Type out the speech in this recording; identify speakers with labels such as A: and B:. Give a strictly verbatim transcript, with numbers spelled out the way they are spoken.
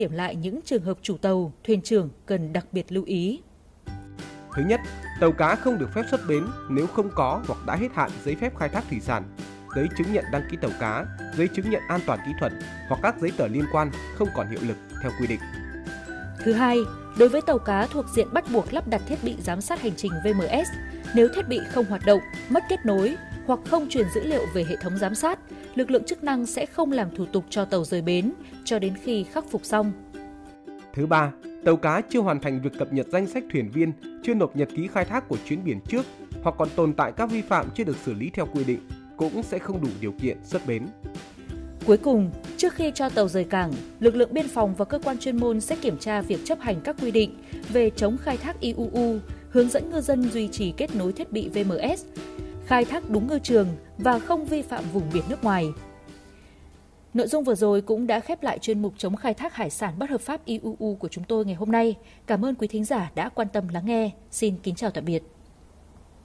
A: điểm lại những trường hợp chủ tàu, thuyền trưởng cần đặc biệt lưu ý.
B: Thứ nhất, tàu cá không được phép xuất bến nếu không có hoặc đã hết hạn giấy phép khai thác thủy sản, giấy chứng nhận đăng ký tàu cá, giấy chứng nhận an toàn kỹ thuật hoặc các giấy tờ liên quan không còn hiệu lực theo quy định.
A: Thứ hai, đối với tàu cá thuộc diện bắt buộc lắp đặt thiết bị giám sát hành trình vê em ét, nếu thiết bị không hoạt động, mất kết nối hoặc không truyền dữ liệu về hệ thống giám sát, lực lượng chức năng sẽ không làm thủ tục cho tàu rời bến cho đến khi khắc phục xong.
B: Thứ ba, tàu cá chưa hoàn thành việc cập nhật danh sách thuyền viên, chưa nộp nhật ký khai thác của chuyến biển trước hoặc còn tồn tại các vi phạm chưa được xử lý theo quy định cũng sẽ không đủ điều kiện xuất bến.
A: Cuối cùng, trước khi cho tàu rời cảng, lực lượng biên phòng và cơ quan chuyên môn sẽ kiểm tra việc chấp hành các quy định về chống khai thác i u u, hướng dẫn ngư dân duy trì kết nối thiết bị vê em ét, khai thác đúng ngư trường và không vi phạm vùng biển nước ngoài. Nội dung vừa rồi cũng đã khép lại chuyên mục chống khai thác hải sản bất hợp pháp i u u của chúng tôi ngày hôm nay. Cảm ơn quý thính giả đã quan tâm lắng nghe. Xin kính chào tạm biệt.